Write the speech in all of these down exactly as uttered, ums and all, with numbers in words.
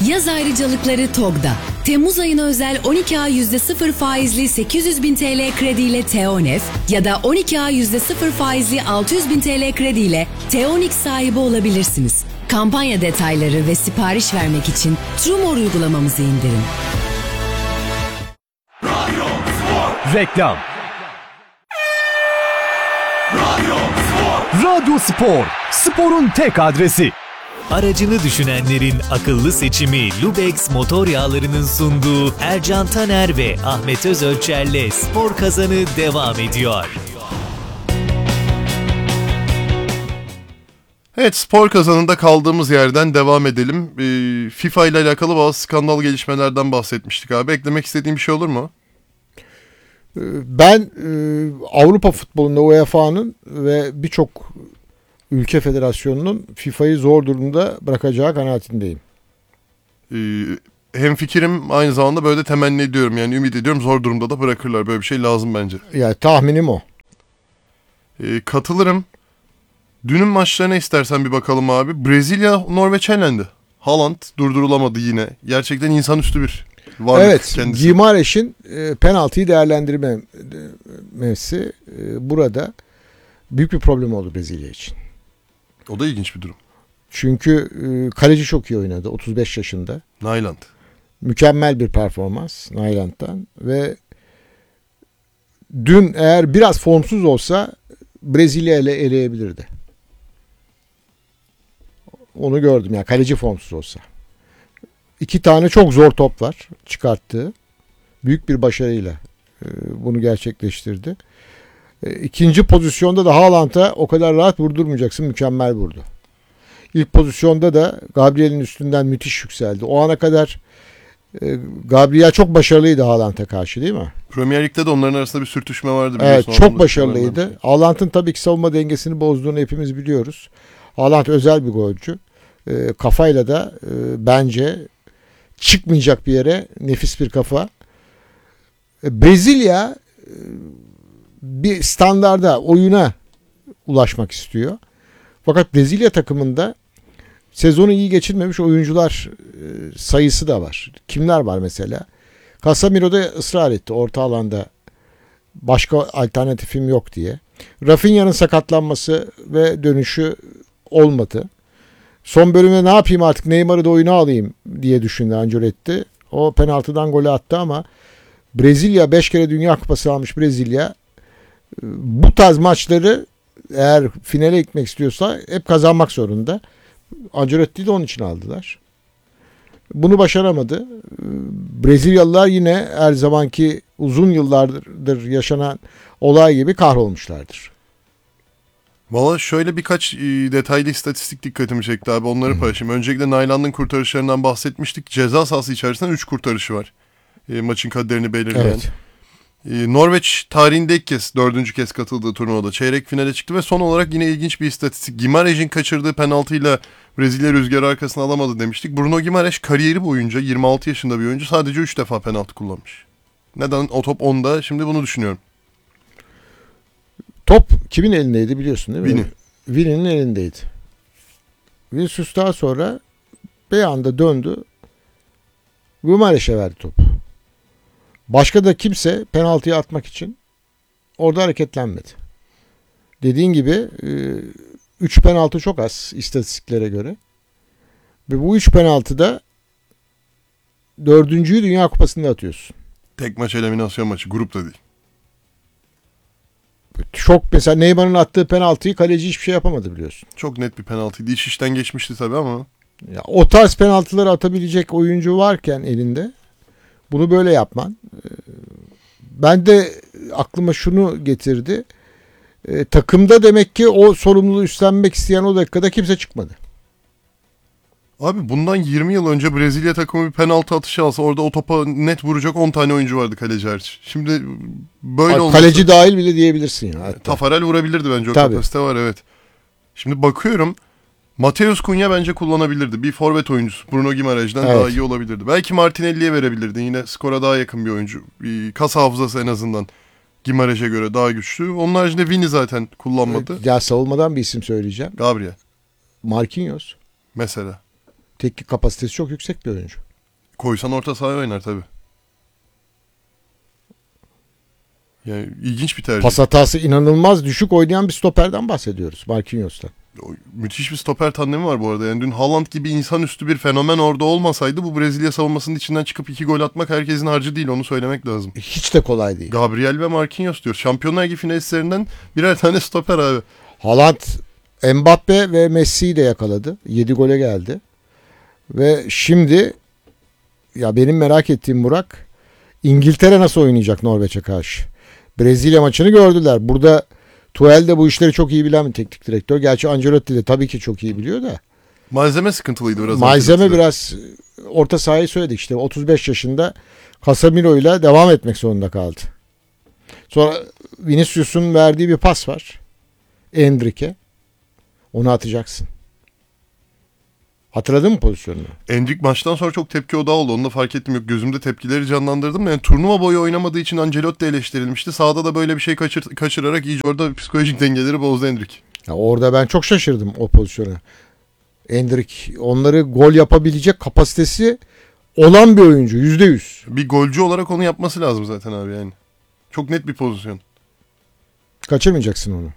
Yaz ayrıcalıkları TOG'da. Temmuz ayına özel on iki ay yüzde sıfır faizli sekiz yüz bin T L krediyle Teonef ya da on iki ay yüzde sıfır faizli altı yüz bin T L krediyle Teonix sahibi olabilirsiniz. Kampanya detayları ve sipariş vermek için Trumor uygulamamızı indirin. Radyo Spor. Reklam. Radyo Spor. Radyo Spor. Sporun tek adresi. Aracını düşünenlerin akıllı seçimi Lubex motor yağlarının sunduğu Ercan Taner ve Ahmet Özölçer'le Spor Kazanı devam ediyor. Evet, Spor Kazanı'nda kaldığımız yerden devam edelim. Ee, FIFA ile alakalı bazı skandal gelişmelerden bahsetmiştik abi. Eklemek istediğin bir şey olur mu? Ben e, Avrupa futbolunda U E F A'nın ve birçok ülke federasyonunun FIFA'yı zor durumda bırakacağı kanaatindeyim. Ee, hem fikrim, aynı zamanda böyle de temenni ediyorum. Yani ümit ediyorum zor durumda da bırakırlar. Böyle bir şey lazım bence. Yani tahminim o. Ee, katılırım. Dünün maçlarına istersen bir bakalım abi. Brezilya Norveç elendi. Haaland durdurulamadı yine. Gerçekten insanüstü bir varlık evet, kendisi. Gimareş'in e, penaltıyı değerlendirmemesi e, burada büyük bir problem oldu Brezilya için. O da ilginç bir durum. Çünkü e, kaleci çok iyi oynadı. otuz beş yaşında. Nyland. Mükemmel bir performans Nyland'dan ve dün eğer biraz formsuz olsa Brezilya ile eleyebilirdi. Onu gördüm yani, kaleci formsuz olsa. İki tane çok zor top var çıkarttığı. Büyük bir başarıyla e, bunu gerçekleştirdi. E, ikinci pozisyonda da Haaland'a o kadar rahat vurdurmayacaksın. Mükemmel vurdu. İlk pozisyonda da Gabriel'in üstünden müthiş yükseldi. O ana kadar e, Gabriel çok başarılıydı Haaland'a karşı, değil mi? Premier Lig'de de onların arasında bir sürtüşme vardı. Evet, çok başarılıydı. Haaland'ın tabii ki savunma dengesini bozduğunu hepimiz biliyoruz. Haaland özel bir golcü. E, kafayla da e, bence çıkmayacak bir yere nefis bir kafa. E, Brezilya e, bir standarda, oyuna ulaşmak istiyor. Fakat Brezilya takımında sezonu iyi geçirmemiş oyuncular e, sayısı da var. Kimler var mesela? Casemiro da ısrar etti orta alanda başka alternatifim yok diye. Rafinha'nın sakatlanması ve dönüşü olmadı. Son bölüme ne yapayım artık, Neymar'ı da oyuna alayım diye düşündü Ancelotti. O penaltıdan golü attı ama Brezilya, beş kere Dünya Kupası almış Brezilya, bu tarz maçları eğer finale gitmek istiyorsa hep kazanmak zorunda. Ancelotti'yi de onun için aldılar. Bunu başaramadı. Brezilyalılar yine her zamanki uzun yıllardır yaşanan olay gibi kahrolmuşlardır. Valla şöyle birkaç e, detaylı istatistik dikkatimi çekti abi. Onları hmm. paylaşayım. Öncelikle Nyland'ın kurtarışlarından bahsetmiştik. Ceza sahası içerisinden üç kurtarışı var. E, maçın kaderini belirleyen. Evet. E, Norveç tarihinde ilk kez, dördüncü kez katıldığı turnuvada çeyrek finale çıktı ve son olarak yine ilginç bir istatistik. Gimarej'in kaçırdığı penaltıyla Brezilya rüzgarı arkasına alamadı demiştik. Bruno Gimareş kariyeri boyunca, yirmi altı yaşında bir oyuncu, sadece üç defa penaltı kullanmış. Neden o top onda? Şimdi bunu düşünüyorum. Top kimin elindeydi biliyorsun değil mi? Vini. Vini'nin elindeydi. Vinicius daha sonra bir anda döndü. Gimareş'e verdi topu. Başka da kimse penaltıyı atmak için orada hareketlenmedi. Dediğin gibi üç penaltı çok az istatistiklere göre. Ve bu üç penaltıda dördüncüyü Dünya Kupası'nda atıyorsun. Tek maç eliminasyon maçı, grupta değil. Çok, mesela Neymar'ın attığı penaltıyı kaleci hiçbir şey yapamadı biliyorsun. Çok net bir penaltıydı. İş işten geçmişti tabii ama. Ya, o tarz penaltıları atabilecek oyuncu varken elinde bunu böyle yapman. Ben de aklıma şunu getirdi. E, takımda demek ki o sorumluluğu üstlenmek isteyen o dakikada kimse çıkmadı. Abi bundan yirmi yıl önce Brezilya takımı bir penaltı atışı alsa orada o topa net vuracak on tane oyuncu vardı kaleci hariç. Şimdi böyle olması... Kaleci dahil bile diyebilirsin ya. Hatta. Tafarel vurabilirdi bence, o Tabii. kapasite var, evet. Şimdi bakıyorum, Mateus Cunha bence kullanabilirdi. Bir forvet oyuncusu. Bruno Gimarej'den evet. daha iyi olabilirdi. Belki Martinelli'ye verebilirdi. Yine skora daha yakın bir oyuncu. Bir kas hafızası en azından Gimarej'e göre daha güçlü. Onun haricinde Vini zaten kullanmadı. Ya savunmadan bir isim söyleyeceğim. Gabriel. Marquinhos. Mesela. Teknik kapasitesi çok yüksek bir oyuncu. Koysan orta sahaya oynar tabii. Yani ilginç bir tercih. Pas hatası inanılmaz düşük oynayan bir stoperden bahsediyoruz. Marquinhos'tan. O, müthiş bir stoper tandemi var bu arada. Yani dün Haaland gibi insanüstü bir fenomen orada olmasaydı bu Brezilya savunmasının içinden çıkıp iki gol atmak herkesin harcı değil, onu söylemek lazım. Hiç de kolay değil. Gabriel ve Marquinhos diyor. Şampiyonlar Ligi finalistlerinden birer tane stoper abi. Haaland, Mbappe ve Messi'yi de yakaladı. yedi gole geldi. Ve şimdi ya benim merak ettiğim Burak, İngiltere nasıl oynayacak Norveç'e karşı? Brezilya maçını gördüler. Burada Tuchel de bu işleri çok iyi bilen bir teknik direktör. Gerçi Ancelotti de tabii ki çok iyi biliyor da. Malzeme sıkıntılıydı biraz. Malzeme biraz, orta sahayı söyledik işte. otuz beş yaşında Casemiro ile devam etmek zorunda kaldı. Sonra Vinicius'un verdiği bir pas var. Endrick'e. Onu atacaksın. Hatırladın mı pozisyonunu? Endrick maçtan sonra çok tepki odağı oldu. Onu da fark ettim. Yok, gözümde tepkileri canlandırdım. Yani turnuva boyu oynamadığı için Ancelotti eleştirilmişti. Sahada da böyle bir şey kaçır, kaçırarak iyice orada psikolojik dengeleri bozdu Endrick. Ya orada ben çok şaşırdım o pozisyona. Endrick onları gol yapabilecek kapasitesi olan bir oyuncu. Yüzde yüz. Bir golcü olarak onu yapması lazım zaten abi yani. Çok net bir pozisyon. Kaçırmayacaksın onu.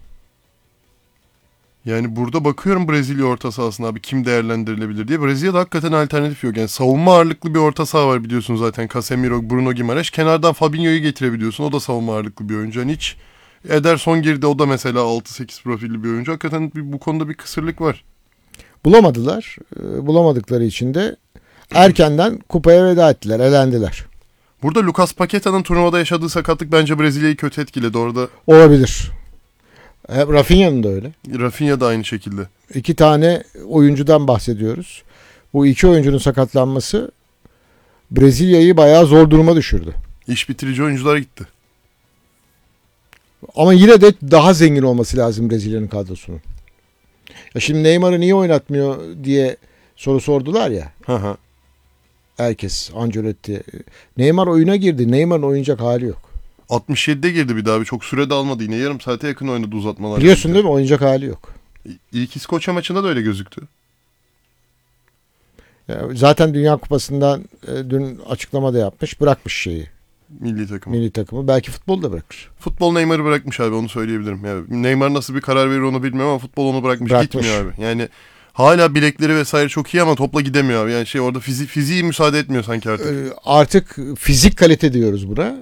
Yani burada bakıyorum Brezilya orta sahasına abi kim değerlendirilebilir diye. Brezilya'da hakikaten alternatif yok. Yani savunma ağırlıklı bir orta saha var biliyorsun zaten. Casemiro, Bruno Guimaraes. Kenardan Fabinho'yu getirebiliyorsun. O da savunma ağırlıklı bir oyuncu. Yani hiç Ederson girdi. O da mesela altı sekiz profilli bir oyuncu. Hakikaten bir, bu konuda bir kısırlık var. Bulamadılar. Ee, bulamadıkları için de erkenden kupaya veda ettiler. Elendiler. Burada Lucas Paqueta'nın turnuvada yaşadığı sakatlık bence Brezilya'yı kötü etkiledi. Orada Olabilir. E, Rafinha'nın da öyle. Rafinha da aynı şekilde. İki tane oyuncudan bahsediyoruz. Bu iki oyuncunun sakatlanması Brezilya'yı bayağı zor duruma düşürdü. İş bitirici oyuncular gitti. Ama yine de daha zengin olması lazım Brezilya'nın kadrosunun. Ya şimdi Neymar'ı niye oynatmıyor diye soru sordular ya. Hı hı. Herkes, Ancelotti. Neymar oyuna girdi. Neymar'ın oynayacak hali yok. altmış yedide girdi bir daha. Bir çok süre de almadı. Yine yarım saate yakın oynadı uzatmalar. Biliyorsun değil mi? Oynayacak hali yok. İlk İskoçya maçında da öyle gözüktü. Ya zaten Dünya Kupası'ndan e, dün açıklama da yapmış. Bırakmış şeyi. Milli takımı. Milli takımı. Belki futbol da bırakır. Futbol Neymar'ı bırakmış abi, onu söyleyebilirim. Yani Neymar nasıl bir karar verir onu bilmiyorum ama futbol onu bırakmış. Bırakmış. Gitmiyor abi. Yani hala bilekleri vesaire çok iyi ama topla gidemiyor abi. Yani şey orada fizi fiziği müsaade etmiyor sanki artık. Ee, artık fizik kalite diyoruz buna.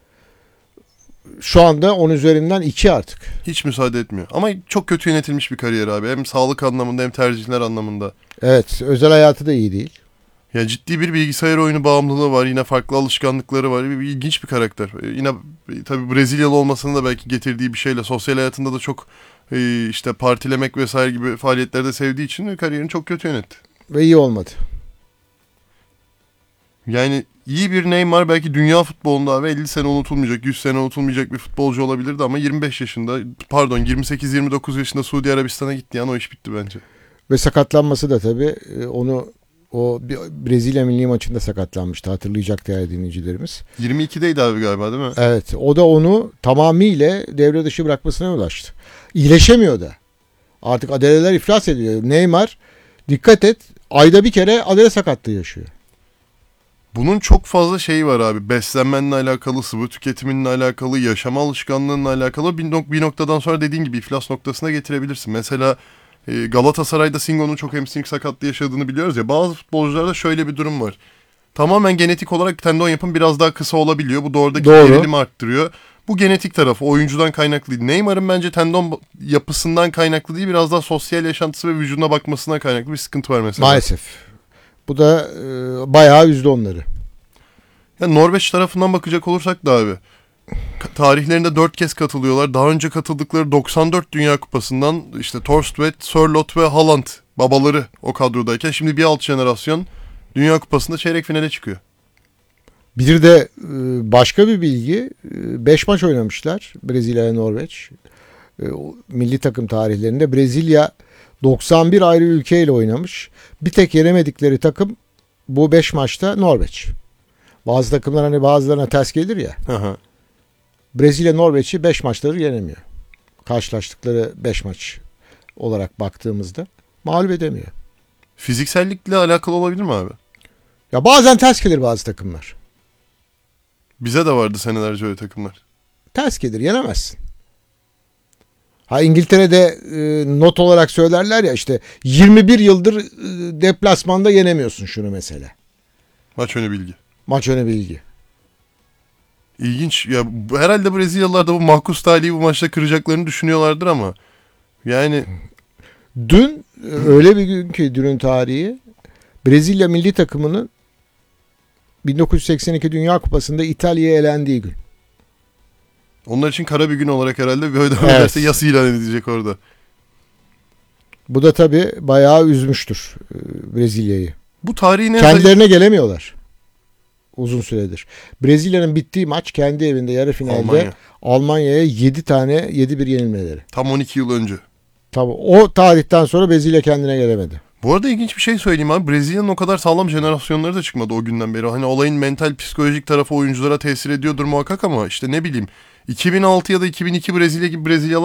Şu anda on üzerinden iki artık. Hiç müsaade etmiyor. Ama çok kötü yönetilmiş bir kariyer abi. Hem sağlık anlamında hem tercihler anlamında. Evet, özel hayatı da iyi değil. Ya ciddi bir bilgisayar oyunu bağımlılığı var. Yine farklı alışkanlıkları var. Bir, bir ilginç bir karakter. Ee, yine e, tabii Brezilyalı olmasının da belki getirdiği bir şeyle sosyal hayatında da çok e, işte partilemek vesaire gibi faaliyetlerde sevdiği için kariyerini çok kötü yönetti. Ve iyi olmadı. Yani iyi bir Neymar belki dünya futbolunda abi elli sene unutulmayacak, yüz sene unutulmayacak bir futbolcu olabilirdi ama yirmi beş yaşında, pardon yirmi sekiz yirmi dokuz yaşında Suudi Arabistan'a gitti, yani o iş bitti bence. Ve sakatlanması da tabii onu o Brezilya milli maçında sakatlanmıştı, hatırlayacak değerli dinleyicilerimiz. yirmi ikideydi abi galiba değil mi? Evet, o da onu tamamıyla devre dışı bırakmasına ulaştı. İyileşemiyor da. Artık adaleler iflas ediyor. Neymar, dikkat et, ayda bir kere adale sakatlığı yaşıyor. Bunun çok fazla şeyi var abi. Beslenmenle alakalı, sıvı tüketiminle alakalı, yaşama alışkanlığınla alakalı bir, nok- bir noktadan sonra dediğin gibi iflas noktasına getirebilirsin. Mesela e, Galatasaray'da Singo'nun çok hamstring sakatlığı yaşadığını biliyoruz ya. Bazı futbolcularda şöyle bir durum var. Tamamen genetik olarak tendon yapım biraz daha kısa olabiliyor. Bu da oradaki Doğru. gerilimi arttırıyor. Bu genetik tarafı, oyuncudan kaynaklı değil. Neymar'ın bence tendon yapısından kaynaklı değil, biraz daha sosyal yaşantısı ve vücuduna bakmasına kaynaklı bir sıkıntı var mesela. Maalesef. Bu da e, bayağı üzdü onları. Ya Norveç tarafından bakacak olursak da abi, tarihlerinde dört kez katılıyorlar. Daha önce katıldıkları doksan dört Dünya Kupası'ndan işte Thorstvedt, Sørloth ve Haaland babaları o kadrodayken şimdi bir alt jenerasyon Dünya Kupası'nda çeyrek finale çıkıyor. Bir de e, başka bir bilgi, beş maç oynamışlar Brezilya ile Norveç. E, milli takım tarihlerinde Brezilya doksan bir ayrı ülkeyle oynamış. Bir tek yenemedikleri takım bu beş maçta Norveç. Bazı takımlar hani bazılarına ters gelir ya. Aha. Brezilya Norveç'i beş maçları yenemiyor. Karşılaştıkları beş maç olarak baktığımızda mağlup edemiyor. Fiziksellikle alakalı olabilir mi abi? Ya bazen ters gelir bazı takımlar. Bize de vardı senelerce öyle takımlar. Ters gelir, yenemezsin. Ha İngiltere'de e, not olarak söylerler ya işte yirmi bir yıldır e, deplasmanda yenemiyorsun şunu mesela. Maç önü bilgi. Maç önü bilgi. İlginç. Ya bu- herhalde Brezilyalılar da bu mahkus talihi bu maçta kıracaklarını düşünüyorlardır ama yani Dün e, öyle bir gün ki dünün tarihi Brezilya milli takımının bin dokuz yüz seksen iki Dünya Kupası'nda İtalya'ya elendiği gün. onlar için kara bir gün olarak herhalde böyle devam Evet. ederse yas ilan edilecek orada. Bu da tabii bayağı üzmüştür e, Brezilya'yı. Bu tarihin en Kendilerine gelemiyorlar. Uzun süredir. Brezilya'nın bittiği maç kendi evinde yarı finalde Almanya. Almanya'ya yedi tane yedi bir yenilmeleri. Tam on iki yıl önce. Tabii o tarihten sonra Brezilya kendine gelemedi. Bu arada ilginç bir şey söyleyeyim abi. Brezilya'nın o kadar sağlam jenerasyonları da çıkmadı o günden beri. Hani olayın mental psikolojik tarafı oyunculara tesir ediyordur muhakkak ama işte ne bileyim iki bin altı ya da iki bin iki Brezilya gibi Brezilyalar